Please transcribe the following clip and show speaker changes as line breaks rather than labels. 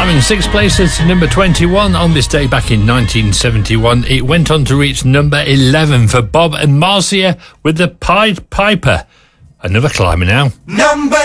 Climbing 6 places to number 21 on this day back in 1971. It went on to reach number 11 for Bob and Marcia with the Pied Piper. Another climber now. Number